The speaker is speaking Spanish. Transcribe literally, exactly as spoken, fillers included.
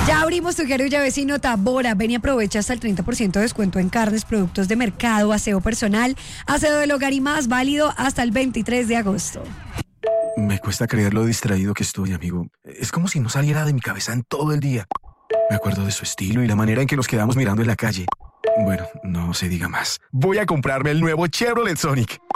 Ya abrimos tu querella vecino Tabora. Ven y aprovecha hasta el treinta por ciento de descuento en carnes, productos de mercado, aseo personal, aseo del hogar y más, válido hasta el veintitrés de agosto. Me cuesta creer lo distraído que estoy, amigo. Es como si no saliera de mi cabeza en todo el día. Me acuerdo de su estilo y la manera en que nos quedamos mirando en la calle. Bueno, no se diga más. Voy a comprarme el nuevo Chevrolet Sonic.